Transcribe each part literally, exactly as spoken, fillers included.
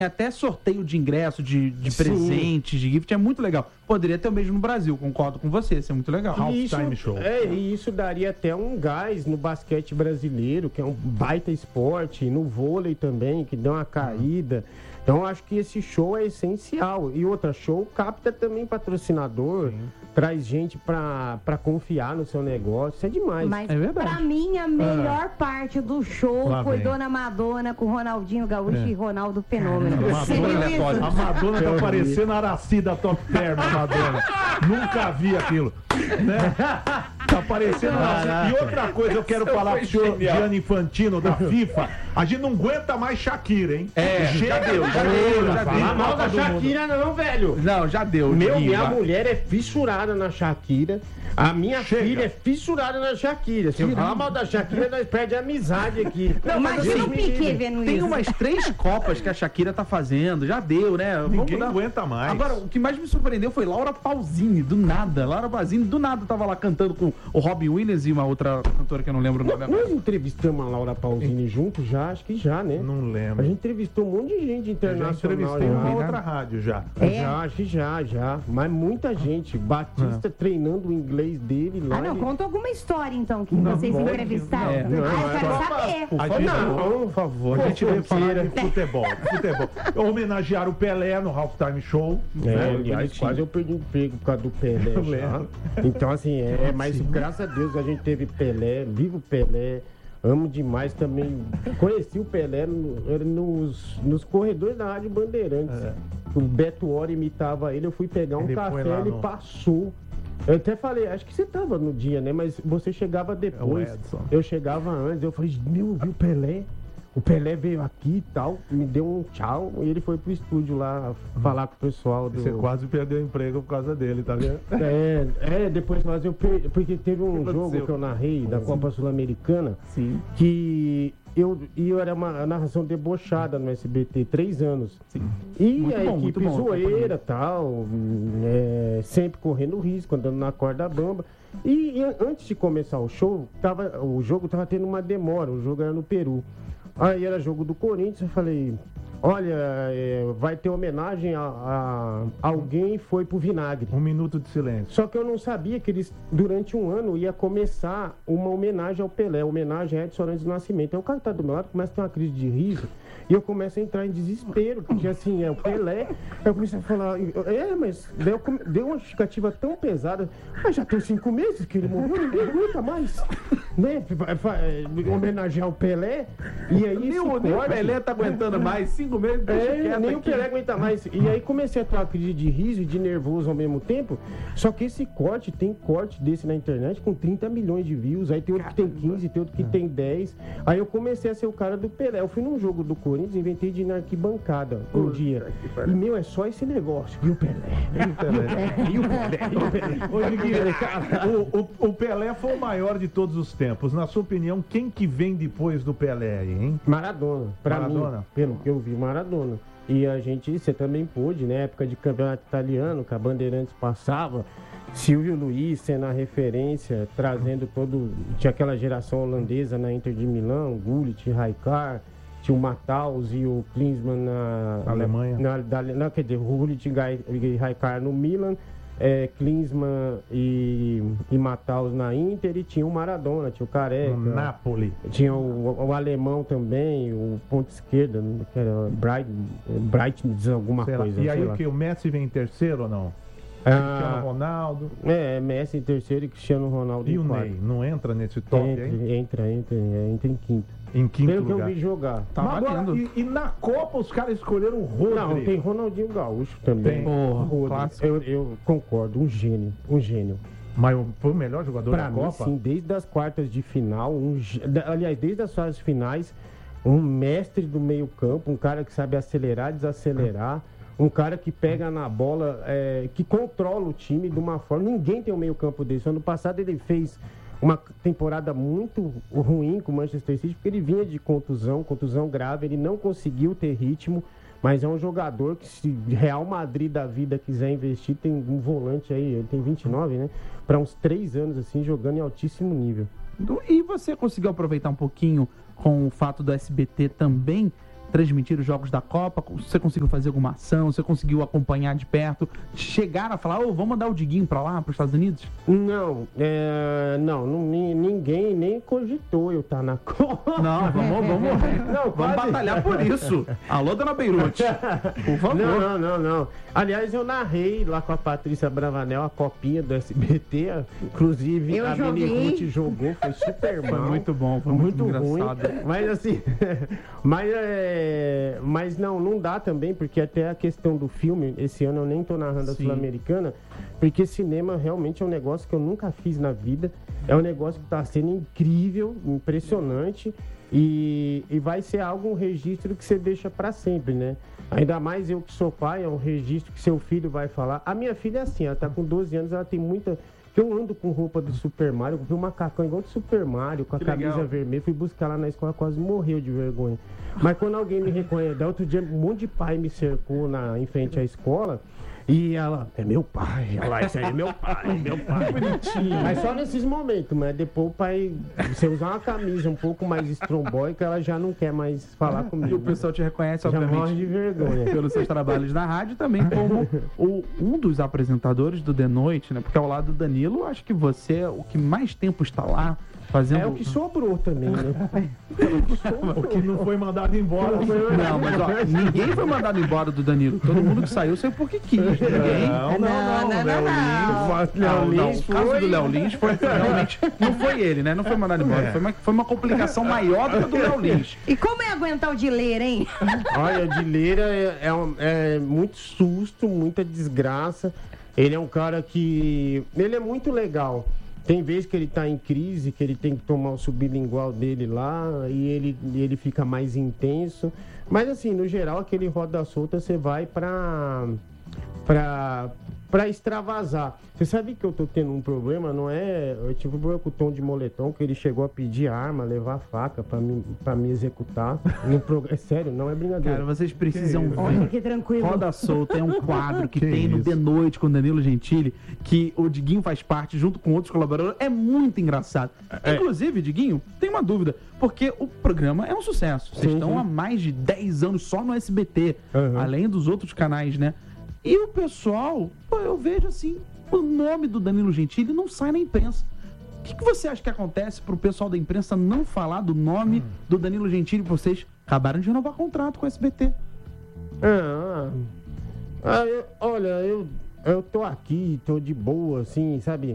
até sorteio de ingresso, de, de presentes, de gift, é muito legal. Poderia ter o mesmo no Brasil, concordo com você, isso é muito legal. Halftime Show. É, e isso daria até um gás no basquete brasileiro, que é um baita esporte, no vôlei também, que deu uma caída. Então, acho que esse show é essencial. E outra, show capta também patrocinador, sim, traz gente pra, pra confiar no seu negócio. Isso é demais. Mas, é verdade. Pra mim, a melhor ah. parte do show Lá foi vem. Dona Madonna com Ronaldinho Gaúcho É. e Ronaldo Fenômeno. Você viu isso? A Madonna tá parecendo a Aracida Top Term, a Madonna. Nunca vi aquilo. Né? Tá parecendo a... E outra coisa, eu quero Isso falar pro senhor Gianni Infantino, da FIFA. A gente não aguenta mais Shakira, hein? É, chega, já deu, já deu, já deu. Fala mal da Shakira não, velho. Não, já deu. Meu, Diva. minha mulher é fissurada na Shakira. A minha Chega. filha é fissurada na Shakira. Se eu falar mal da Shakira, nós perdemos a amizade aqui. Não, mas Imagina assim, o Piquet vendo tem isso. umas três copas que a Shakira tá fazendo, já deu, né? Ninguém dar... aguenta mais. Agora, o que mais me surpreendeu foi Laura Pausini, do nada. Laura Pausini, do nada, tava lá cantando com o Robin Williams e uma outra cantora que eu não lembro o nome agora. Nós entrevistamos a Laura Pausini junto já, acho que já, né? Não lembro. A gente entrevistou um monte de gente internacional. Eu já entrevistei já. uma outra rádio já. É? Já, acho que já, já. Mas muita gente. Batista é. treinando o inglês dele lá. Ah, não, ele... conta alguma história, então, que Não, vocês pode, entrevistaram. não, não, ah, eu quero é saber. A gente, não, por favor. A gente veio falar de futebol. futebol. Homenagear o Pelé no Halftime Show. É, né? aliás, quase eu perdi o emprego por causa do Pelé já. Então, assim, é, mas graças a Deus a gente teve Pelé, vivo Pelé. Amo demais também. Conheci o Pelé no, nos, nos corredores da Rádio Bandeirantes. É. O Beto Hora imitava ele, eu fui pegar um ele café, ele no... passou. Eu até falei, acho que você tava no dia, né? Mas você chegava depois. É eu chegava antes, eu falei, meu, viu o Pelé? O Pelé veio aqui e tal, me deu um tchau e ele foi pro estúdio lá falar com o pessoal do... Você quase perdeu o emprego por causa dele, tá vendo? É, é depois nós eu per... porque teve um jogo que eu narrei da Copa Sul-Americana, sim, que eu, e eu era uma narração debochada no S B T, três anos. Sim. E muito a bom, equipe zoeira e tal, é, sempre correndo risco, andando na corda bamba. E, e antes de começar o show, tava, o jogo tava tendo uma demora, o jogo era no Peru. Aí era jogo do Corinthians, eu falei, olha, é, vai ter homenagem a, a alguém foi pro vinagre. Um minuto de silêncio. Só que eu não sabia que eles, durante um ano, ia começar uma homenagem ao Pelé, homenagem a Edson Arantes do Nascimento. Aí o cara tá do meu lado, começa a ter uma crise de riso, e eu começo a entrar em desespero, porque assim, é o Pelé. Aí eu comecei a falar, é, mas deu, deu uma justificativa tão pesada, mas já tem cinco meses que ele morreu, ninguém aguenta mais, né? Homenagear o Pelé, e aí nem, o, nem o Pelé tá aguentando mais, cinco meses, é, nem aqui. O Pelé aguenta mais. E aí comecei a ter uma crise de riso e de nervoso ao mesmo tempo, só que esse corte, tem corte desse na internet com trinta milhões de views, aí tem outro que tem quinze, tem outro que tem dez. Aí eu comecei a ser o cara do Pelé. Eu fui num jogo do Corinthians, inventei de ir na arquibancada um Puta dia. E, meu, é só esse negócio. E o Pelé? E o Pelé? E o Pelé? E o Pelé? Ô, Miguel, cara, o, o, o Pelé foi o maior de todos os tempos. Na sua opinião, quem que vem depois do Pelé aí, hein? Maradona. Pra Maradona? mim, pelo que eu vi, Maradona. E a gente, você também pôde, né? Época de campeonato italiano, que a Bandeirantes passava, Silvio Luiz sendo a referência, trazendo todo... Tinha aquela geração holandesa na Inter de Milão, Gullit, Rijkaard, tinha o Matthaus e o Klinsmann na... Alemanha. Na, na, na, quer dizer, o Gullit e Rijkaard no Milan, é, Klinsmann e, e Matthaus na Inter, e tinha o Maradona, tinha o Careca. No Napoli. Tinha o, o alemão também, o ponto esquerda, que era Bright, Bright alguma sei coisa. Lá. E aí lá. o que? O Messi vem em terceiro ou não? Ah, Cristiano Ronaldo. É, Messi em terceiro e Cristiano Ronaldo e em o quarto. Ney? Não entra nesse top, entra, hein? Entra, entra, entra em quinto. Em quinto Pelo lugar. que eu vi jogar. Tá valendo. E, e na Copa os caras escolheram o Rodri. Não, tem Ronaldinho Gaúcho também. Tem. Porra, eu, eu concordo, um gênio, um gênio. Mas foi o melhor jogador pra da mim, Copa? Sim, desde as quartas de final, um, aliás, desde as fases finais, um mestre do meio campo, um cara que sabe acelerar, desacelerar, um cara que pega na bola, é, que controla o time de uma forma... Ninguém tem um meio campo desse. Ano passado ele fez uma temporada muito ruim com o Manchester City, porque ele vinha de contusão, contusão grave, ele não conseguiu ter ritmo, mas é um jogador que, se Real Madrid da vida quiser investir, tem um volante aí, ele tem vinte e nove, né? Para uns três anos, assim, jogando em altíssimo nível. E você conseguiu aproveitar um pouquinho com o fato do S B T também transmitir os jogos da Copa? Você conseguiu fazer alguma ação? Você conseguiu acompanhar de perto? Chegaram a falar, ô, vamos mandar o Diguinho pra lá, pros Estados Unidos? Não, é, não, não, ni- ninguém nem cogitou eu estar na Copa. Não, vamos, vamos, Não, vamos quase. batalhar por isso. Alô, dona Beirute, por favor. Não, não, não, não. Aliás, eu narrei lá com a Patrícia Bravanel a copinha do S B T. Inclusive, Eu a joguei. Mini Ruth jogou, foi super Foi mal. muito bom, foi muito, ruim. engraçado. Mas assim, mas, é, mas não, não dá também, porque até a questão do filme, esse ano eu nem tô narrando a Sim. Sul-Americana, porque cinema realmente é um negócio que eu nunca fiz na vida. É um negócio que tá sendo incrível, impressionante. E, e vai ser algo, um registro que você deixa para sempre, né? Ainda mais eu que sou pai, é um registro que seu filho vai falar. A minha filha é assim, ela tá com doze anos, ela tem muita... Eu ando com roupa do Super Mario, eu comprei um macacão igual do Super Mario, com a Que camisa legal. vermelha, fui buscar lá na escola, quase morreu de vergonha. Mas quando alguém me reconhece, da outro dia um monte de pai me cercou na, em frente à escola, e ela, é meu pai, ela, esse aí é meu pai, meu pai. Bonitinho. Mas só nesses momentos, mas depois o pai, você usar uma camisa um pouco mais estrombóica, ela já não quer mais falar comigo. E o pessoal te reconhece, já morre obviamente, de vergonha. pelos seus trabalhos na rádio, também como o, um dos apresentadores do The Noite, né? Porque ao lado do Danilo, acho que você é o que mais tempo está lá fazendo... É o que sobrou também, né? O que não foi mandado embora. Não, mas ó, ninguém foi mandado embora do Danilo. Todo mundo que saiu saiu porque quis. Ninguém. Não, não, não. não, Léo não. Lins. Não, não, Lins o caso foi- do Léo Lins foi realmente. Não foi ele, né? Não foi mandado embora. Foi uma, foi uma complicação maior do que a do Léo Lins. E como é aguentar o de ler, hein? Olha, de Leira é, é um- é muito susto, muita desgraça. Ele é um cara que... Ele é muito legal. Tem vezes que ele tá em crise, que ele tem que tomar o sublingual dele lá, e ele, e ele fica mais intenso. Mas assim, no geral, aquele roda solta, você vai pra... pra... pra extravasar. Você sabe que eu tô tendo um problema, não é... Eu tive um problema com o Tom de Moletom, que ele chegou a pedir arma, levar faca pra me, pra me executar. No prog... É sério, não é brincadeira. Cara, vocês precisam Olha ver. que tranquilo. Roda Solta é um quadro que, Que tem no isso. The Noite com Danilo Gentili, que o Diguinho faz parte junto com outros colaboradores. É muito engraçado. Inclusive, Diguinho, tem uma dúvida, porque o programa é um sucesso. Vocês Sim, estão sim. há mais de dez anos só no S B T, Uhum. além dos outros canais, né? E o pessoal, pô, eu vejo assim, o nome do Danilo Gentili não sai na imprensa. O que, que você acha que acontece pro pessoal da imprensa não falar do nome do Danilo Gentili? Vocês acabaram de renovar contrato com o S B T. Ah, ah, eu- olha, eu, eu tô aqui, tô de boa, assim, sabe?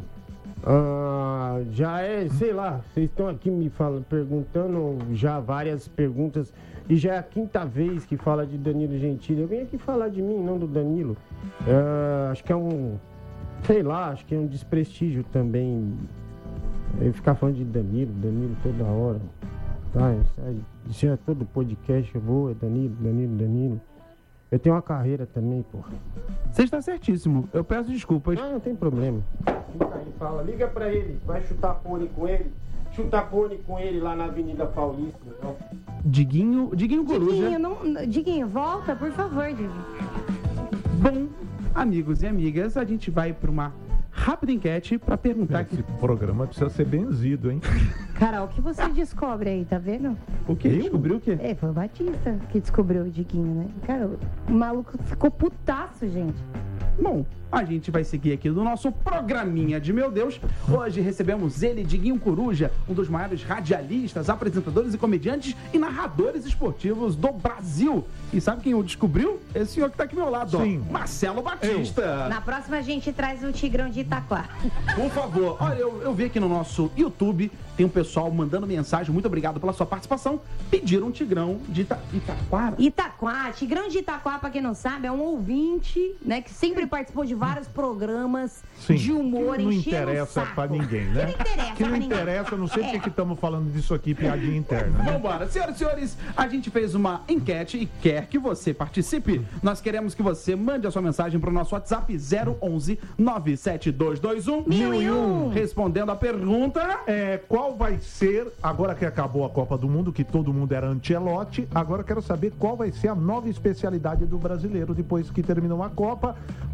Ah, já é, sei lá, vocês estão aqui me falando, perguntando já várias perguntas, e já é a quinta vez que fala de Danilo Gentili. Eu vim aqui falar de mim, não do Danilo. Ah, acho que é um, sei lá, acho que é um desprestígio também eu ficar falando de Danilo, Danilo toda hora. Tá, isso aí, isso é todo podcast, eu vou, é Danilo, Danilo, Danilo. Eu tenho uma carreira também, porra. Você está certíssimo. Eu peço desculpas. Ah, não tem problema. Fica aí, fala, liga pra ele, vai chutar pônei com ele. Chutar pônei com ele lá na Avenida Paulista. Então. Diguinho, Diguinho Coruja. Diguinho, não, Diguinho, volta, por favor, Diguinho. Bom, amigos e amigas, a gente vai para uma rápida enquete para perguntar Esse aqui. programa precisa ser benzido, hein? Carol, o que você descobre aí, tá vendo? O que? Descobriu o quê? É, foi o Batista que descobriu o Diguinho, né? Cara, o maluco ficou putaço, gente. Bom, a gente vai seguir aqui no nosso programinha de Meu Deus. Hoje recebemos ele, Diguinho Coruja, um dos maiores radialistas, apresentadores e comediantes e narradores esportivos do Brasil. E sabe quem o descobriu? Esse senhor que tá aqui ao meu lado, Sim. ó. Marcelo Batista. Na próxima a gente traz o Tigrão de Itaquá. Por favor, olha, eu, eu vi aqui no nosso YouTube, tem um pessoal mandando mensagem, muito obrigado pela sua participação. Pediram um Tigrão de Ita Itaquara. Itaquá, Tigrão de Itaquá, pra quem não sabe, é um ouvinte, né, que sempre participou de vários programas Sim. de humor, que não enchendo o interessa saco. pra ninguém, né? Que não interessa Que não pra ninguém. interessa, eu não sei É. porque que estamos falando disso aqui, piadinha interna, né? Vambora, senhoras e senhores, a gente fez uma enquete e quer que você participe. Nós queremos que você mande a sua mensagem para o nosso WhatsApp zero onze nove sete dois dois um Mil e um. respondendo a pergunta. É, qual vai ser, agora que acabou a Copa do Mundo, que todo mundo era Ancelotti, agora eu quero saber qual vai ser a nova especialidade do brasileiro depois que terminou a Copa.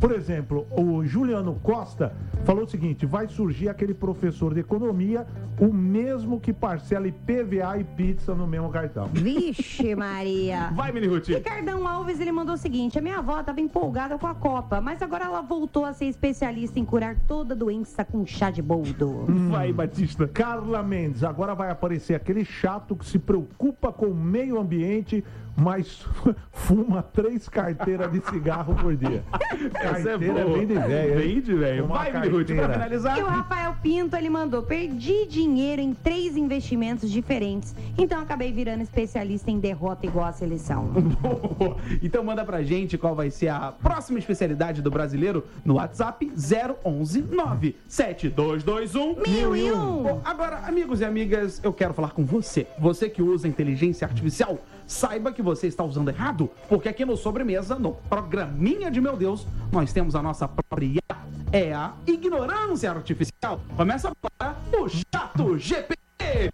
por exemplo, o Juliano Costa falou o seguinte, vai surgir aquele professor de economia, o mesmo que parcela I P V A e pizza no mesmo cartão. Vixe, Maria. Vai, Mini Ruth. Ricardão Alves, ele mandou o seguinte, a minha avó estava empolgada com a Copa, mas agora ela voltou a ser especialista em curar toda doença com chá de boldo. Vai, Batista. Carla Mendes, agora vai aparecer aquele chato que se preocupa com o meio ambiente, mas fuma três carteiras de cigarro por dia. Essa é Carteira boa. bem de velho. Bem de velho. Uma Vai, Mini Ruth, pra carteira. finalizar. E o Rafael Pinto, ele mandou, perdi dinheiro em três investimentos diferentes, então acabei virando especialista em derrota igual a seleção. Então manda pra gente qual vai ser a próxima especialidade do brasileiro no WhatsApp zero onze nove sete dois dois um Mil e um. Bom, agora, amigos e amigas, eu quero falar com você. Você que usa inteligência artificial, saiba que você está usando errado, porque aqui no Sobremesa, no Programinha de Meu Deus, nós temos a nossa própria I A, é a ignorância artificial. Começa agora o Chato G P T.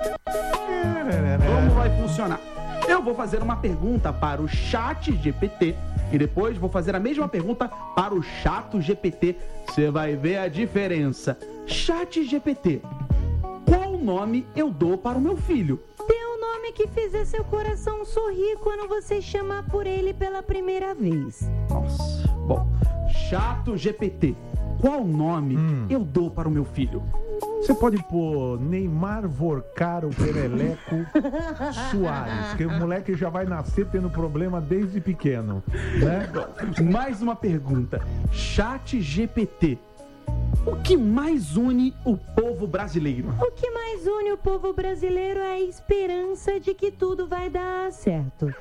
Como vai funcionar? Eu vou fazer uma pergunta para o Chat G P T e depois vou fazer a mesma pergunta para o Chato G P T. Você vai ver a diferença. Chat G P T, qual nome eu dou para o meu filho? Dê um nome que fizer seu coração sorrir quando você chamar por ele pela primeira vez. Nossa. Bom, Chato G P T, qual nome Hum. eu dou para o meu filho? Você pode pôr Neymar Vorcaro Pereleco Soares, que o moleque já vai nascer tendo problema desde pequeno, né? Mais uma pergunta. Chat G P T, o que mais une o povo brasileiro? O que mais une o povo brasileiro é a esperança de que tudo vai dar certo.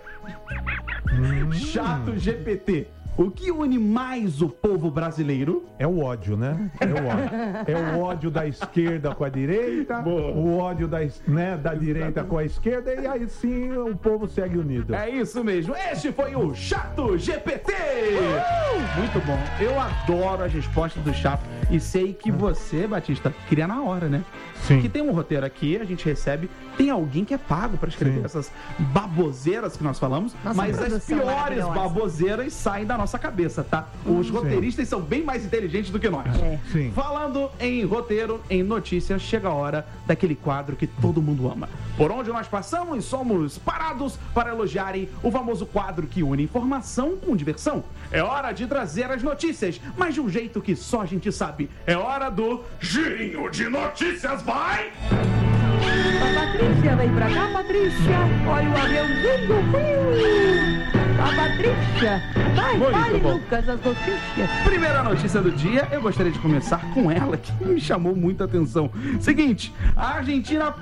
Chato G P T, o que une mais o povo brasileiro? É o ódio, né? É o ódio. É o ódio da esquerda com a direita, Boa. o ódio da, es- né, da direita com a esquerda, e aí sim o povo segue unido. É isso mesmo. Este foi o Chato G P T. Muito bom. Eu adoro as respostas do Chato e sei que você, Batista, queria na hora, né? Sim. Que tem um roteiro aqui, a gente recebe, tem alguém que é pago pra escrever Sim. essas baboseiras que nós falamos, Nossa, mas as produção piores maravilhosa. baboseiras saem da nossa cabeça, tá? Os roteiristas são bem mais inteligentes do que nós. É. Sim. Falando em roteiro, em notícias, chega a hora daquele quadro que todo mundo ama. Por onde nós passamos, somos parados para elogiarem o famoso quadro que une informação com diversão. É hora de trazer as notícias, mas de um jeito que só a gente sabe. É hora do Girinho de Notícias, vai! A Patrícia, vem pra cá, Patrícia. Olha o aviãozinho. A Patrícia. Vai, Muito fale, bom. Lucas, as notícias. Primeira notícia do dia, eu gostaria de começar com ela, que me chamou muita atenção. Seguinte, a Argentina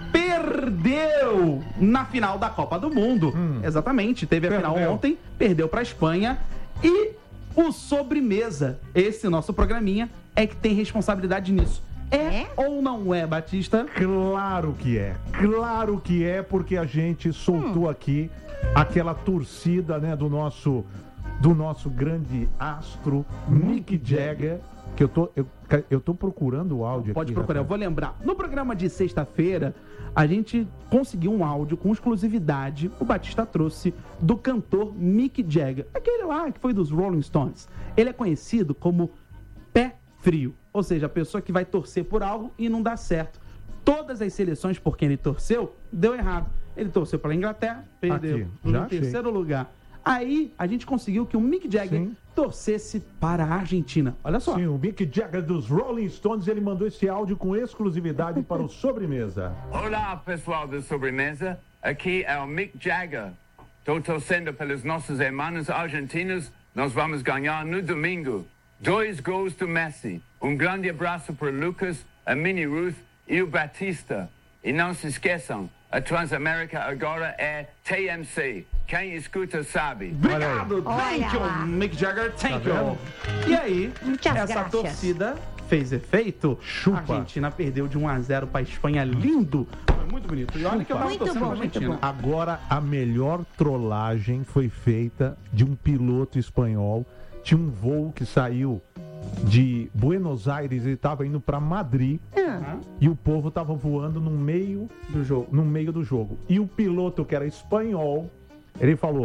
perdeu na final da Copa do Mundo. Exatamente, teve a final Perdeu. ontem, perdeu para a Espanha. E o Sobremesa, esse nosso programinha, é que tem responsabilidade nisso. É, É? ou não é, Batista? Claro que é. Claro que é, porque a gente soltou aqui aquela torcida, né, do nosso do nosso grande astro Mick Jagger, que eu tô eu, eu tô procurando o áudio Pode aqui. procurar, eu vou rapaz. lembrar. No programa de sexta-feira, a gente conseguiu um áudio com exclusividade, o Batista trouxe, do cantor Mick Jagger. Aquele lá que foi dos Rolling Stones. Ele é conhecido como pé frio, ou seja, a pessoa que vai torcer por algo e não dá certo. Todas as seleções por quem ele torceu, deu errado. Ele torceu pela Inglaterra, perdeu. Aqui, no já achei. terceiro lugar. Aí, a gente conseguiu que o Mick Jagger Sim. torcesse para a Argentina. Olha só. Sim, o Mick Jagger dos Rolling Stones, ele mandou esse áudio com exclusividade para o Sobremesa. Olá, pessoal da Sobremesa. Aqui é o Mick Jagger. Estou torcendo pelos nossos irmãos argentinos. Nós vamos ganhar no domingo. Dois gols do Messi. Um grande abraço para o Lucas, a Mini Ruth e o Batista. E não se esqueçam, a Transamérica agora é T M C. Quem escuta sabe. Obrigado, Olha thank you, lá. Mick Jagger, thank Tá you. E aí, Muitas essa graças. torcida fez efeito. Chupa. A Argentina perdeu de um a zero para a Espanha, lindo. Foi muito bonito. E olha que eu tava Muito torcendo bom, pra muito Argentina. bom. Agora, a melhor trollagem foi feita de um piloto espanhol. Tinha um voo que saiu de Buenos Aires e estava indo para Madrid. Ah, E o povo estava voando no meio Do jogo. no meio do jogo. E o piloto, que era espanhol, ele falou: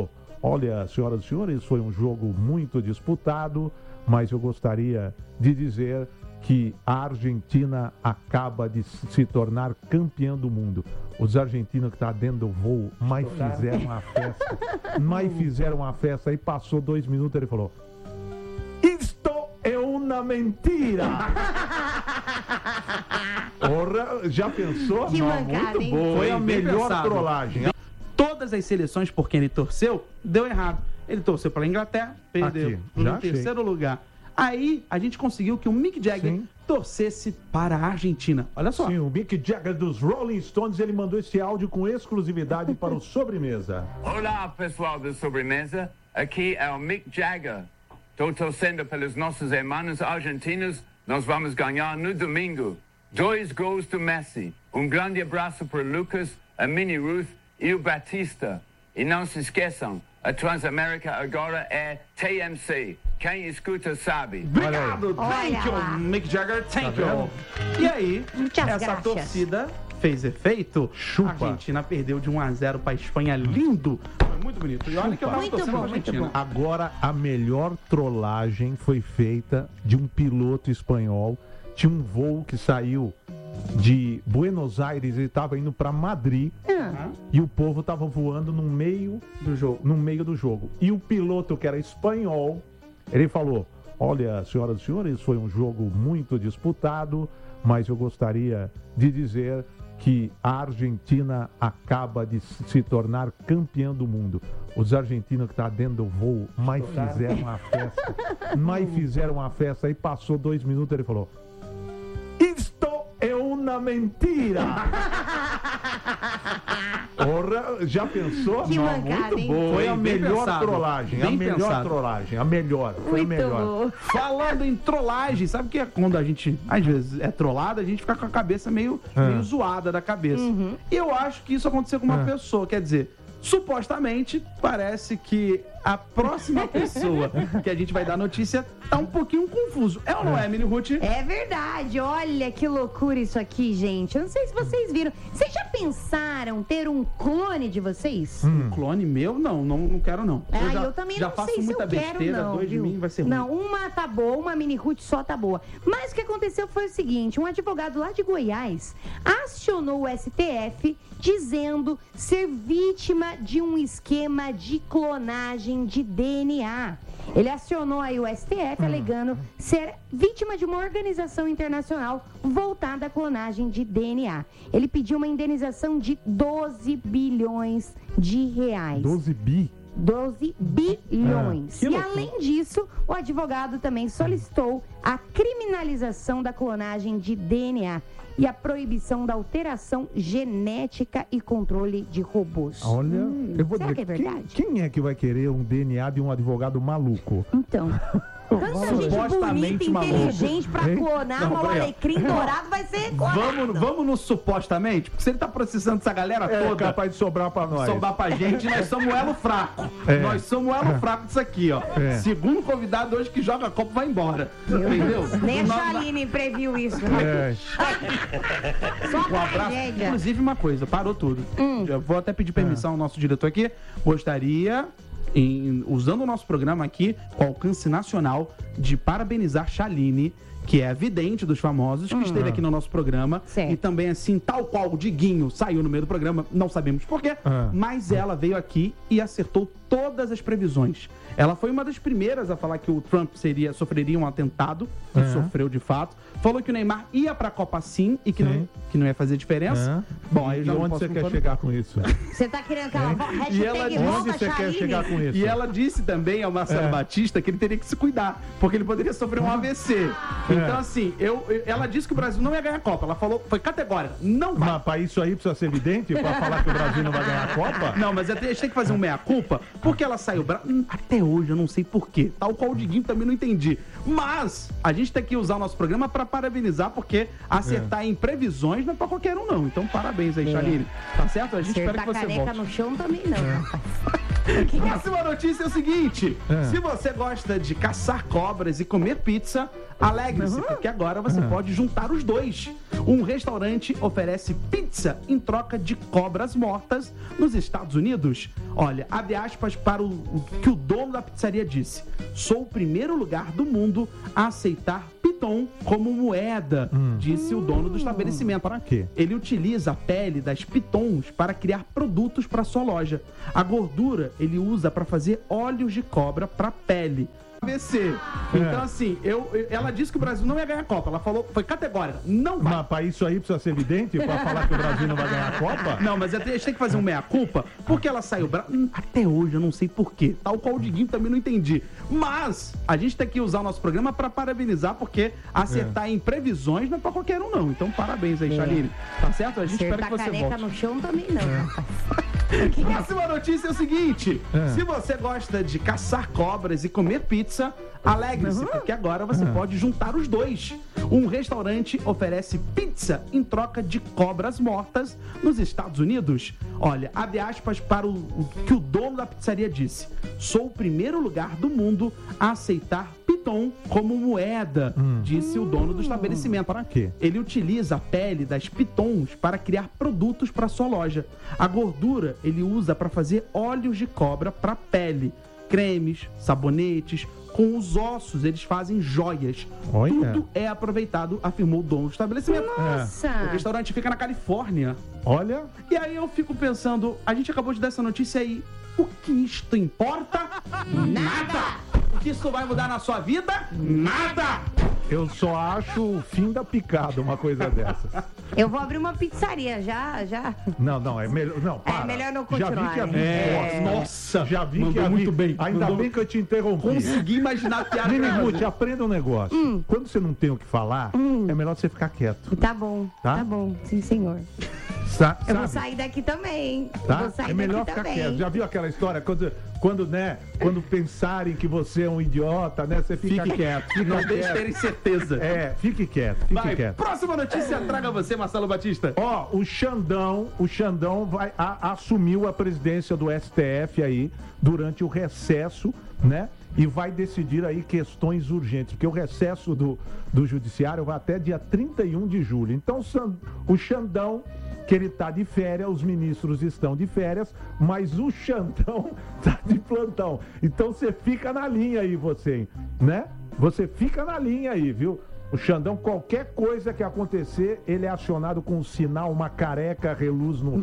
olha, senhoras e senhores, foi um jogo muito disputado, mas eu gostaria de dizer que a Argentina acaba de se tornar campeã do mundo. Os argentinos que estão tá dentro do voo, mas fizeram uma festa, mas fizeram uma festa, aí passou dois minutos, ele falou, isto é uma mentira! Porra, já pensou? Que Não, mancada, muito hein? boa, foi a Bem melhor pensado. trollagem. Todas as seleções por quem ele torceu, deu errado. Ele torceu pela Inglaterra, perdeu. Aqui, já no achei. terceiro lugar. Aí, a gente conseguiu que o Mick Jagger Sim. torcesse para a Argentina. Olha só. Sim, o Mick Jagger dos Rolling Stones, ele mandou esse áudio com exclusividade para o Sobremesa. Olá, pessoal da Sobremesa. Aqui é o Mick Jagger. Estou torcendo pelos nossos irmãos argentinos. Nós vamos ganhar no domingo. Dois gols do Messi. Um grande abraço para o Lucas, a Minnie Ruth e o Batista. E não se esqueçam, a Transamérica agora é T M C. Quem escuta sabe. Obrigado, thank Olha lá. you, Mick Jagger, thank Tá you. vendo? E aí, Muitas essa graças. torcida fez efeito. Chupa. A Argentina perdeu de um a zero para a Espanha, lindo. Foi muito bonito. E olha que eu tava Muito torcendo bom, pra muito Argentina. bom. Agora, a melhor trollagem foi feita de um piloto espanhol. Tinha um voo que saiu de Buenos Aires e estava indo para Madrid. Ah, E o povo estava voando no meio Do jogo. no meio do jogo. E o piloto, que era espanhol, ele falou, olha, senhoras e senhores, foi um jogo muito disputado, mas eu gostaria de dizer que a Argentina acaba de se tornar campeã do mundo. Os argentinos que estão tá dentro do voo, mas fizeram uma festa, mas fizeram uma festa, aí passou dois minutos, ele falou, isto é uma mentira! Porra, já pensou? Que Não, mancada, muito hein? boa. Foi a Bem melhor pensado. trollagem, a Bem melhor pensado. trollagem, a melhor, foi a muito melhor. bom. Falando em trollagem, sabe que é quando a gente, às vezes, é trollada, a gente fica com a cabeça meio, É. meio zoada da cabeça. Uhum. E eu acho que isso aconteceu com uma É. pessoa, quer dizer, supostamente, parece que a próxima pessoa que a gente vai dar notícia tá um pouquinho confuso. É ou não é, Mini Ruth? É verdade, olha que loucura isso aqui, gente. Eu não sei se vocês viram. Vocês já pensaram ter um clone de vocês? Um clone meu? Não, não, não quero não. Ah, já, eu também já não faço sei se muita eu quero, besteira, não, dois viu? de mim vai ser ruim. Não, uma tá boa, uma mini Ruth só tá boa. Mas o que aconteceu foi o seguinte, um advogado lá de Goiás acionou o S T F dizendo ser vítima de um esquema de clonagem de D N A. Ele acionou aí o S T F Hum. alegando ser vítima de uma organização internacional voltada à clonagem de D N A. Ele pediu uma indenização de doze bilhões de reais. doze bi. doze bilhões. Ah, que e loucura. além disso, o advogado também solicitou a criminalização da clonagem de D N A e a proibição da alteração genética e controle de robôs. Olha, eu vou será dizer, que é quem, verdade? quem é que vai querer um D N A de um advogado maluco? Então, tanta gente bonita, Supostamente maluco. inteligente pra Hein? clonar, Não, mas o peraí, ó. alecrim dourado vai ser clonado. Vamos, vamos no supostamente? Porque se ele tá processando essa galera É toda, capaz de sobrar pra nós. sobrar pra gente, nós somos o elo fraco. É. Nós somos o elo fraco disso aqui, ó. É. Segundo convidado hoje que joga copo vai embora. Entendeu? Nem a Nós- Chaline previu isso. né? É, Só Um a abraço. tragédia. Inclusive, uma coisa, parou tudo. Hum. Eu vou até pedir permissão ao nosso diretor aqui. Gostaria, em- usando o nosso programa aqui, com alcance nacional, de parabenizar Chaline, que é a vidente dos famosos, que esteve aqui no nosso programa. Certo. E também, assim, tal qual o Diguinho saiu no meio do programa, não sabemos porquê, Ah. mas ela veio aqui e acertou todas as previsões. Ela foi uma das primeiras a falar que o Trump seria, sofreria um atentado, que É. sofreu de fato. Falou que o Neymar ia pra Copa sim e que, Sim. não, que não ia fazer diferença. É. Bom, aí eu e já não onde posso você quer concordar. chegar com isso? Você tá querendo que ela vo- hashtag E ela- volta Onde você quer Chaline? chegar com isso? E ela disse também ao Marcelo É. Batista que ele teria que se cuidar, porque ele poderia sofrer um A V C. É. Então, assim, eu, eu- ela disse que o Brasil não ia ganhar a Copa. Ela falou, foi categórica, não vai. Mas pra isso aí precisa ser evidente? Pra falar que o Brasil não vai ganhar a Copa? Não, mas a gente tem que fazer um meia-culpa, porque ela saiu... Bra... Hum, Até hoje eu não sei porquê. Tal qual o Diguinho também não entendi. Mas a gente tem que usar o nosso programa pra parabenizar, porque acertar É. em previsões não é pra qualquer um, não. Então, parabéns aí, Chaline. Tá certo? A gente espera Acertar que você caneca volte. no chão também não, rapaz. Próxima notícia é o seguinte: É. se você gosta de caçar cobras e comer pizza, alegre-se, porque agora você É. pode juntar os dois. Um restaurante oferece pizza em troca de cobras mortas nos Estados Unidos. Olha, abre aspas para o, o que o dono da pizzaria disse. Sou o primeiro lugar do mundo a aceitar piton como moeda, hum. disse o dono do estabelecimento. Para quê? Ele utiliza a pele das pitons para criar produtos para sua loja. A gordura ele usa para fazer óleos de cobra para pele. A B C. Então, assim, eu, eu, ela disse que o Brasil não ia ganhar a Copa. Ela falou, foi categórica. Não vai. Mas para isso aí precisa ser evidente? Para falar que o Brasil não vai ganhar a Copa? Não, mas a gente tem que fazer um meia-culpa, porque ela saiu... Bra... Até hoje eu não sei porquê. Tal qual o Diguinho também não entendi. Mas a gente tem que usar o nosso programa para parabenizar, porque acertar é. em previsões não é para qualquer um, não. Então, parabéns aí, é. Chaline. Tá certo? A gente Acertar espera que você careca volte. no chão também não, é. rapaz. Próxima notícia é o seguinte: é. se você gosta de caçar cobras e comer pizza, alegre-se, uhum. porque agora você uhum. pode juntar os dois. Um restaurante oferece pizza em troca de cobras mortas nos Estados Unidos. Olha, abre aspas para o, o que o dono da pizzaria disse. Sou o primeiro lugar do mundo a aceitar piton como moeda, hum. disse o dono do estabelecimento. Para quê? Ele utiliza a pele das pitons para criar produtos para sua loja. A gordura ele usa para fazer óleos de cobra para pele, cremes, sabonetes. Com os ossos, eles fazem joias. Olha. Tudo é aproveitado, afirmou o dono do estabelecimento. Nossa! O restaurante fica na Califórnia. Olha. E aí eu fico pensando, a gente acabou de dar essa notícia aí. O que isto importa? Nada! O que isso vai mudar na sua vida? Nada! Eu só acho o fim da picada uma coisa dessas. Eu vou abrir uma pizzaria, já, já. Não, não, é melhor. Não, para. É melhor não continuar. Já vi que a é... Nossa, já vi mandou que a muito bem. Ainda mandou... bem que eu te interrompi. Consegui imaginar a piada. Minimute, aprenda um negócio. Hum. Quando você não tem o que falar, hum. é melhor você ficar quieto. Tá bom, tá, tá bom. Sim, senhor. Sa eu vou sair daqui também. Tá? Vou sair é melhor daqui ficar também. quieto. Já viu aquela história? Quando, quando, né, quando pensarem que você é um idiota, né? Você fica fique quieto. Fica não deixe terem certeza. É, fique quieto, fique vai, quieto. Próxima notícia, traga você, Marcelo Batista. Ó, o Xandão, o Xandão vai, a, assumiu a presidência do S T F aí durante o recesso, né? E vai decidir aí questões urgentes, porque o recesso do, do judiciário vai até dia trinta e um de julho. Então, o Xandão, que ele tá de férias, os ministros estão de férias, mas o Xandão tá de plantão. Então, você fica na linha aí, você, né? Você fica na linha aí, viu? O Xandão, qualquer coisa que acontecer, ele é acionado com um sinal, uma careca, reluz no...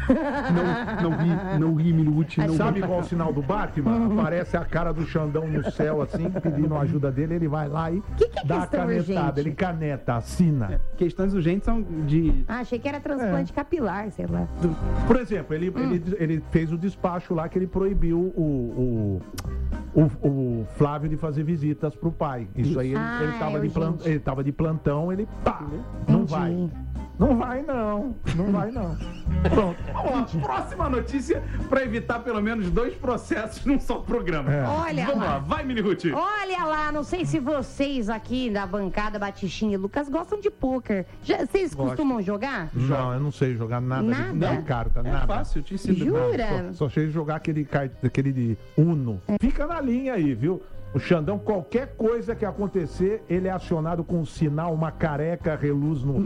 Não, não ri, não ri, minute, não Sabe qual é o sinal do Batman? Aparece a cara do Xandão no céu, assim, pedindo ajuda dele, ele vai lá e que que é dá a canetada. Urgente? Ele caneta, assina. É, questões urgentes são de... Ah, achei que era transplante é. capilar, sei lá. Por exemplo, ele, hum. ele, ele fez o despacho lá que ele proibiu o... o... O, o Flávio de fazer visitas pro pai. Isso aí, ele, ah, ele, tava, é de plantão, ele tava de plantão, ele pá, não Entendi. vai. Não vai não, não vai não. Pronto. Vamos lá, próxima notícia para evitar pelo menos dois processos num só programa. É. Olha Vamos lá. lá, vai, Mini Ruth. Olha lá, não sei se vocês aqui da bancada Batichinha e Lucas gostam de pôquer. Já, vocês Gosto. costumam jogar? Não, eu não sei jogar nada, nada? de, de carta, é nada. É fácil, eu te ensino. Jura? Só, só sei jogar aquele, aquele de Uno. É. Fica na linha aí, viu? O Xandão, qualquer coisa que acontecer, ele é acionado com um sinal, uma careca, reluz no...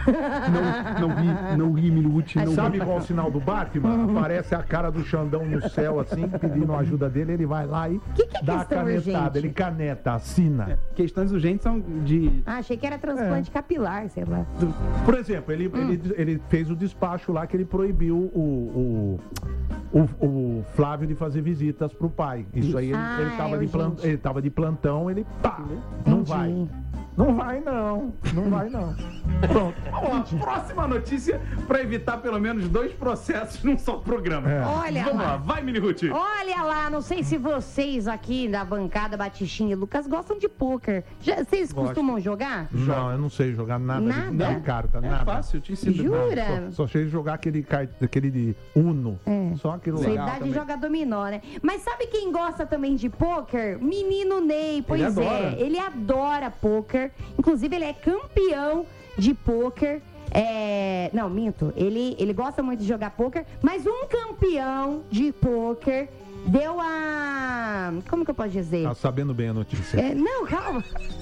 Não, não ri, não ri, minute. Não Sabe qual é o sinal do Batman? Aparece a cara do Xandão no céu, assim, pedindo ajuda dele, ele vai lá e que que é dá a canetada. Urgente? Ele caneta, assina. É, questões urgentes são de... Ah, achei que era transplante é. capilar, sei lá. Por exemplo, ele, hum. ele, ele fez o despacho lá que ele proibiu o... o... O, o Flávio de fazer visitas pro pai. Isso aí, ele, ah, ele, tava, é de plantão, ele tava de plantão, ele pá, não Entendi. vai. Não vai não, não vai não. Pronto. Vamos lá, próxima notícia para evitar pelo menos dois processos num só programa. É. Olha Vamos lá. lá, vai, Mini Ruth. Olha lá, não sei se vocês aqui da bancada Batichinha e Lucas gostam de pôquer. Já, vocês Gosto. costumam jogar? Não, eu não sei jogar nada, Nada? de carta, É nada. fácil, eu te ensino. Jura? Só, só sei jogar aquele, aquele de Uno. É. Só aquilo Sua legal idade também. joga dominó, né? Mas sabe quem gosta também de pôquer? Menino Ney, pois Ele é. adora. Ele adora pôquer. Inclusive, ele é campeão de pôquer. É... Não, minto. Ele, ele gosta muito de jogar pôquer, mas um campeão de pôquer deu a... Como que eu posso dizer? Tá sabendo bem a notícia. É, não, calma.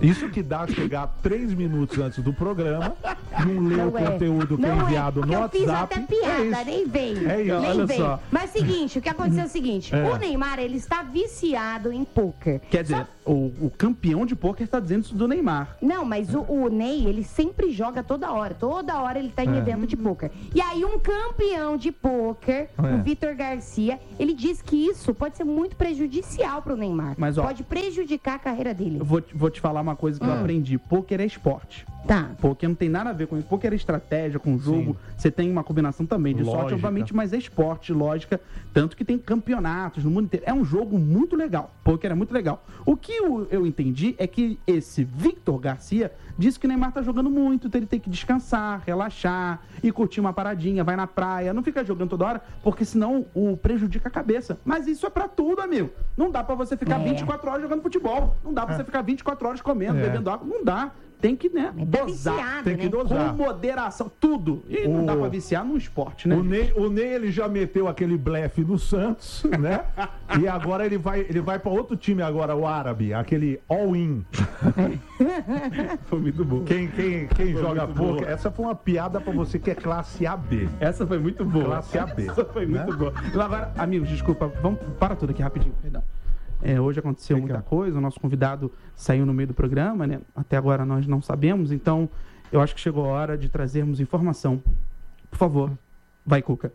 Isso que dá chegar três minutos antes do programa, não ler Não o é. conteúdo que é Não enviado no eu WhatsApp. fiz até piada, é isso. nem vem. É isso. Nem Olha vem. só. Mas seguinte, o que aconteceu é o seguinte, É. o Neymar, ele está viciado em pôquer. Quer dizer, o, o campeão de pôquer tá dizendo isso do Neymar. Não, mas o, o Ney, ele sempre joga toda hora. Toda hora ele tá em É. evento de pôquer. E aí, um campeão de pôquer, É. o Vitor Garcia, ele diz que isso pode ser muito prejudicial pro Neymar. Mas, ó, pode prejudicar a carreira dele. Eu vou, te- vou te falar uma coisa que eu aprendi. Pôquer é esporte. Tá. Pôquer não tem nada a ver com isso. Pôquer é estratégia, com jogo. Você tem uma combinação também de sorte, Lógica. obviamente, mas é esporte, lógica. Tanto que tem campeonatos no mundo inteiro. É um jogo muito legal. Pôquer é muito legal. O que eu, eu entendi é que esse Victor Garcia disse que o Neymar tá jogando muito, então ele tem que descansar, relaxar e curtir uma paradinha, vai na praia, não fica jogando toda hora, porque senão o prejudica a cabeça. Mas isso é pra tudo, amigo. Não dá pra você ficar É. vinte e quatro horas jogando futebol. Não dá pra você ficar vinte e quatro horas comendo, É. bebendo água. Não dá. Tem que, né, Mas tá dosar. viciado, Tem que né? dosar. Com moderação, tudo. E não O- dá pra viciar num esporte, né? O Ney, o Ney ele já meteu aquele blefe no Santos, né? E agora ele vai, ele vai para outro time agora, o árabe, aquele all-in. Foi muito bom. Quem, quem, quem joga muito pouco, boa. essa foi uma piada para você que é classe A B. Essa foi muito boa. Classe A B, Essa foi né? muito boa. Agora, amigos, desculpa, vamos para tudo aqui rapidinho, perdão. É, hoje aconteceu Fica. muita coisa, o nosso convidado saiu no meio do programa, né? Até agora nós não sabemos, então eu acho que chegou a hora de trazermos informação. Por favor, vai, Cuca.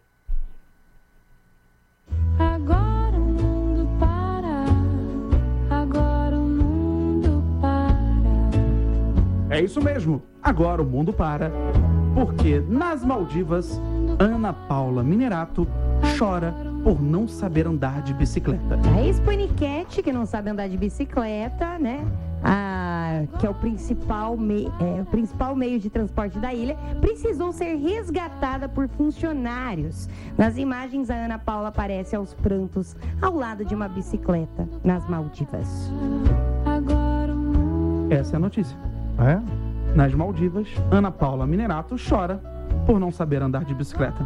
Agora o mundo para, agora o mundo para. É isso mesmo. Agora o mundo para, porque nas Maldivas, Ana Paula Minerato chora por não saber andar de bicicleta. A ex-paniquete, que não sabe andar de bicicleta, né? Ah, que é o principal, mei- é, o principal meio de transporte da ilha, precisou ser resgatada por funcionários. Nas imagens, a Ana Paula aparece aos prantos ao lado de uma bicicleta nas Maldivas. Agora o mundo Essa é a notícia. É? Nas Maldivas, Ana Paula Minerato chora por não saber andar de bicicleta.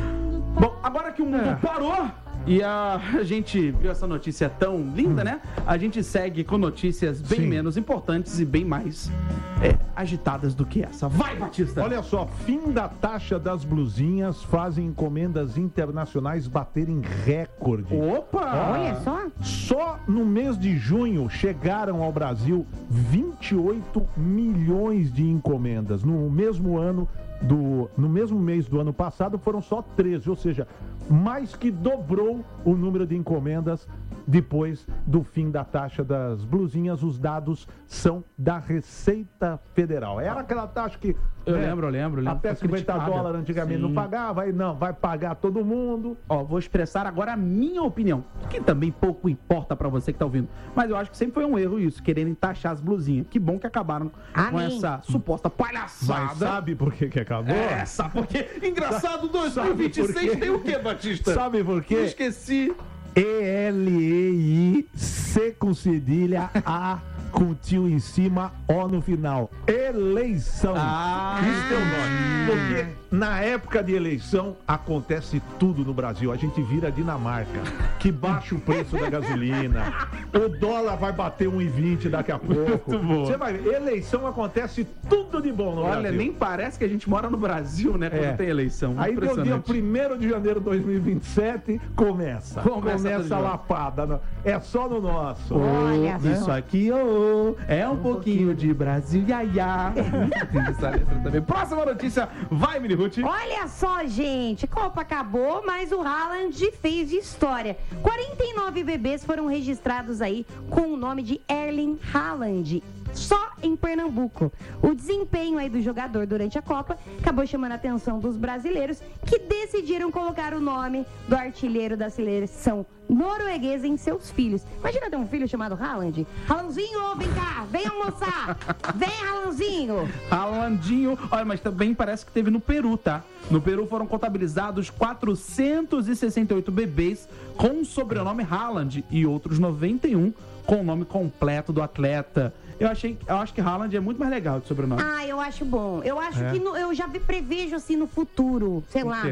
Bom, agora que o mundo É. parou e a gente viu essa notícia tão linda, né? A gente segue com notícias bem Sim. menos importantes e bem mais é, agitadas do que essa. Vai, Batista! Olha só, fim da taxa das blusinhas fazem encomendas internacionais baterem recorde. Opa! Olha só. Só no mês de junho chegaram ao Brasil vinte e oito milhões de encomendas. No mesmo ano do, no mesmo mês do ano passado foram só treze, ou seja, mais que dobrou o número de encomendas depois do fim da taxa das blusinhas. Os dados são da Receita Federal. Era aquela taxa que Eu né, lembro, eu lembro, eu lembro. até Foi cinquenta criticada. dólares antigamente Sim. não pagava, aí não, vai pagar todo mundo. Ó, vou expressar agora a minha opinião, que também pouco importa pra você que tá ouvindo. Mas eu acho que sempre foi um erro isso, quererem taxar as blusinhas. Que bom que acabaram com Amém. essa suposta palhaçada. Mas sabe por que que acabou? É, sabe por quê? Engraçado, dois mil e vinte e seis Sabe por quê? tem o quê, Batista? Sabe por Eu quê? esqueci. E L E I C com cedilha, A com tio em cima, O no final. Eleição. Ah. Isso é o nome. Porque na época de eleição acontece tudo no Brasil. A gente vira Dinamarca, que baixa o preço da gasolina. O dólar vai bater um e vinte daqui a pouco. Muito bom. Você vai ver, eleição acontece tudo de bom no Olha, Brasil. nem parece que a gente mora no Brasil, né? Quando É. tem eleição. Aí no dia Impressionante. primeiro de janeiro de dois mil e vinte e sete, começa. Começa Começa, tudo de a novo. lapada. não- É só no nosso. Olha Isso só. aqui, ô, é um, pouquinho de Brasil, iaiá. Tem essa letra também. Próxima notícia, vai, Mini Ruth. Olha só, gente, Copa acabou, mas o Haaland fez história. quarenta e nove bebês foram registrados aí com o nome de Erling Haaland, só em Pernambuco. O desempenho aí do jogador durante a Copa acabou chamando a atenção dos brasileiros, que decidiram colocar o nome do artilheiro da seleção norueguesa em seus filhos. Imagina ter um filho chamado Haaland. Haalandzinho, vem cá, vem almoçar. Vem, Haalandzinho. Haalandinho. Olha, mas também parece que teve no Peru, tá? No Peru foram contabilizados quatrocentos e sessenta e oito bebês com o sobrenome Haaland e outros noventa e um com o nome completo do atleta. Eu achei, eu acho que Haaland é muito mais legal de sobrenome. Ah, eu acho bom. Eu acho É. que no- eu já vi, prevejo assim no futuro, sei O lá, quê?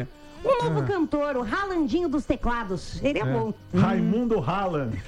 Um novo cantor, o Ralandinho dos teclados. Ele é, bom. Raimundo Haaland.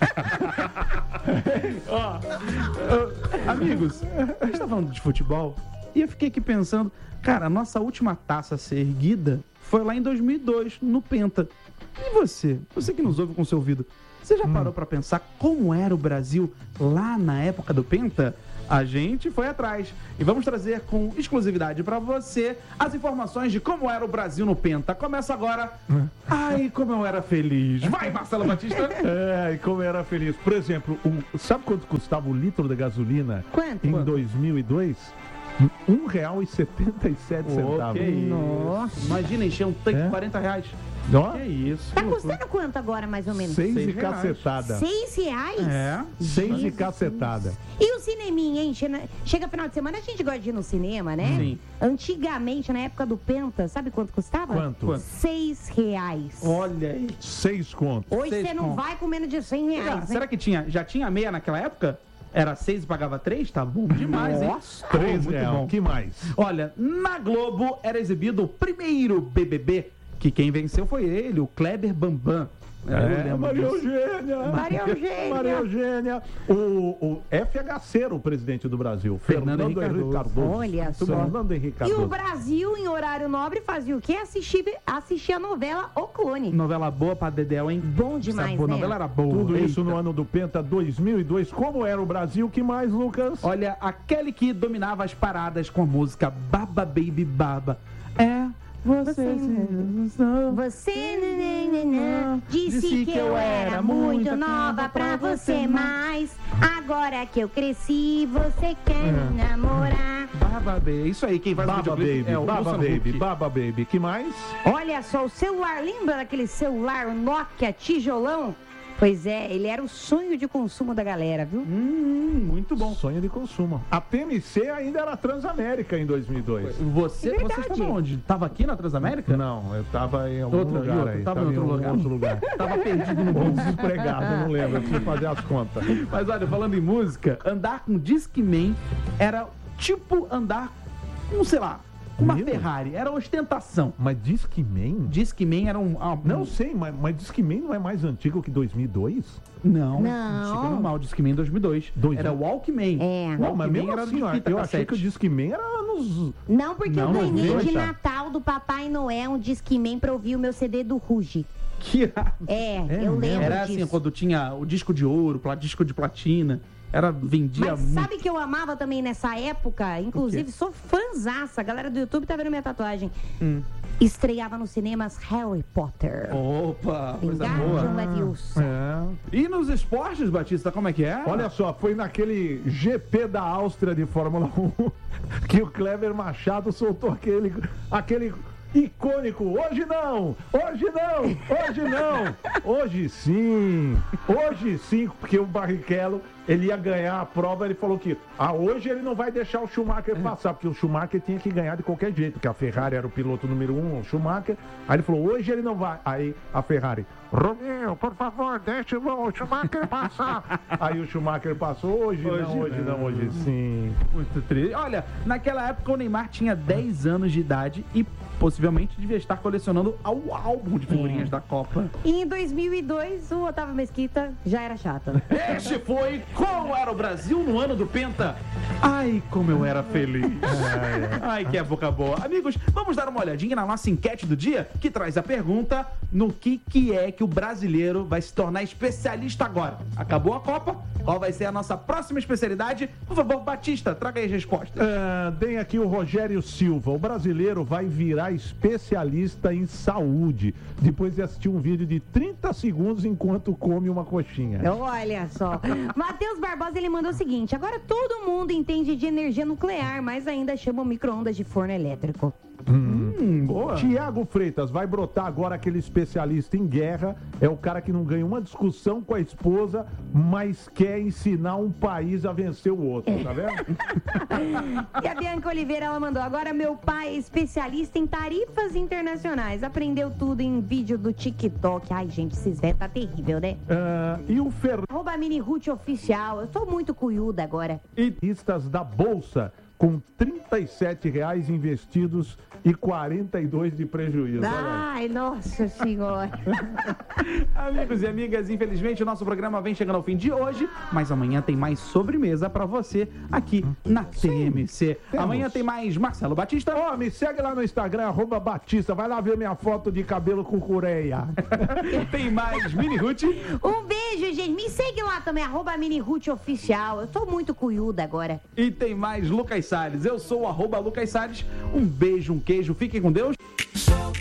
Ó, ó, amigos, a gente tá falando de futebol e eu fiquei aqui pensando, cara, a nossa última taça a ser erguida foi lá em dois mil e dois, no Penta. E você? Você que nos ouve com seu ouvido, você já parou pra pensar como era o Brasil lá na época do Penta? A gente foi atrás e vamos trazer com exclusividade pra você as informações de como era o Brasil no Penta. Começa agora. Ai, como eu era feliz. Vai, Marcelo Batista. É, e como eu era feliz. Por exemplo, o- sabe quanto custava o litro de gasolina Quanto? em Quanto? dois mil e dois? Um real e setenta e sete centavos. Que isso. Nossa. Imagina encher um tanque É? de quarenta reais. Ó, Que isso. Tá custando quanto agora, mais ou menos? seis Seis e reais. cacetada. Seis reais? É. Seis e Jesus. cacetada. E o cineminha, hein? Chega- Chega final de semana, a gente gosta de ir no cinema, né? Sim. Antigamente, na época do Penta, sabe quanto custava? Quanto? Quanto? Seis reais. Olha aí. Seis contos. Hoje seis você não conto. vai com menos de cem reais, Será, né? será que tinha, já tinha meia naquela época? Era seis e pagava três? Tá bom demais, hein? Nossa. Três muito real. bom. Que mais? Olha, na Globo era exibido o primeiro B B B, que quem venceu foi ele, o Kleber Bambam. É, eu lembro Maria disso. Eugênia. Maria Eugênia. Maria Eugênia. O, o F H C, o presidente do Brasil. Fernando Fernando, Henrique Henrique Cardoso. Cardoso. Olha só. Fernando Henrique E o Cardoso. Brasil, em horário nobre, fazia o quê? Assistir, assistir a novela O Clone. Novela boa pra Dedéu, hein? Bom demais, Essa boa né? novela era boa. Tudo isso Eita. no ano do Penta dois mil e dois. Como era o Brasil? Que mais, Lucas? Olha, aquele que dominava as paradas com a música Baba Baby Baba. É, você... Você nananana, disse que eu era muito nova pra você, mas agora que eu cresci, você quer me namorar. Baba Baby. Isso aí, quem faz o Baba videoclipe Baby, é o Baba Luciano Baby, Huck. Baba Baby. Que mais? Olha só, o celular, lembra daquele celular Nokia tijolão? Pois é, ele era o sonho de consumo da galera, viu? Hum, muito bom. Sonho de consumo. A T M C ainda era Transamérica em dois mil e dois. Você, Verdade. você estava onde? Tava aqui na Transamérica? Não, eu tava em algum Outro- lugar outro, aí. tava em outro algum lugar. outro lugar. Tava perdido no Ou mundo. desempregado, não lembro. Eu preciso fazer as contas. Mas olha, falando em música, andar com Discman era tipo andar com, sei lá, uma Meu. Ferrari. Era ostentação. Mas Discman? Discman era um... ah, Não um- sei, mas, mas Discman não é mais antigo que dois mil e dois? Não. Não. Chega normal, Discman dois mil e dois. Dois Era mil. Walkman. É. Não, mas Walkman mesmo era assim, de ó, fita eu achei cassete. que o Discman era nos... Não, porque Não, eu ganhei não de veja. Natal do Papai Noel um Discman pra ouvir o meu C D do Ruge. Que irado. É, É eu mesmo? lembro Era disso. assim, quando tinha o disco de ouro, pla- disco de platina. Era, vendia Mas muito. sabe que eu amava também nessa época? Inclusive, sou fãzaça. A galera do YouTube tá vendo minha tatuagem. Hum. Estreava nos cinemas Harry Potter. Opa, coisa boa. Wingardium Leviosa. É. E nos esportes, Batista, como é que é? Olha só, foi naquele G P da Áustria de Fórmula um que o Kleber Machado soltou aquele, aquele icônico, hoje não, hoje não, hoje não, hoje sim, hoje sim, porque o Barrichello, ele ia ganhar a prova, ele falou que, ah, hoje ele não vai deixar o Schumacher passar, porque o Schumacher tinha que ganhar de qualquer jeito, porque a Ferrari era o piloto número um, o Schumacher, aí ele falou, hoje ele não vai, aí a Ferrari, Romeu, por favor, deixe o Schumacher passar, aí o Schumacher passou, hoje, Hoje não, hoje não, não. hoje sim. Muito triste. Olha, naquela época o Neymar tinha dez anos de idade e possivelmente devia estar colecionando o álbum de figurinhas da Copa. E em dois mil e dois, o Otávio Mesquita já era chata. Este foi Como Era o Brasil no ano do Penta. Ai, como eu era feliz. Ai, que é boca boa. Amigos, vamos dar uma olhadinha na nossa enquete do dia, que traz a pergunta no que, que é que o brasileiro vai se tornar especialista agora. Acabou a Copa? Qual vai ser a nossa próxima especialidade? Por favor, Batista, traga aí as respostas. Ah, tem aqui o Rogério Silva. O brasileiro vai virar especialista em saúde depois de assistir um vídeo de trinta segundos enquanto come uma coxinha. Olha só. Matheus Barbosa, ele mandou o seguinte: agora todo mundo entende de energia nuclear, mas ainda chama o micro-ondas de forno elétrico. Hum, boa. Tiago Freitas, vai brotar agora aquele especialista em guerra. É o cara que não ganha uma discussão com a esposa, mas quer ensinar um país a vencer o outro, tá vendo? E a Bianca Oliveira, ela mandou: agora meu pai é especialista em tarifas internacionais. Aprendeu tudo em vídeo do TikTok. Ai, gente, esses velhos tá terrível, né? Ah, e o Fer... Arroba Mini Ruth Oficial. Eu tô muito cuiuda agora. Listas da Bolsa com trinta e sete reais investidos e quarenta e dois de prejuízo. Ai, nossa senhora. Amigos e amigas, infelizmente o nosso programa vem chegando ao fim de hoje, mas amanhã tem mais sobremesa pra você aqui na T M C. temos. Amanhã tem mais Marcelo Batista. Ó, me segue lá no Instagram, arroba Batista. Vai lá ver minha foto de cabelo com cureia. Tem mais Mini Ruth. Um beijo, gente. Me segue lá também, arroba Mini Ruth Oficial. Eu tô muito cunhuda agora. E tem mais Lucas Salles. Eu sou o arroba Lucas Salles. Um beijo, um queijo. Fiquem com Deus.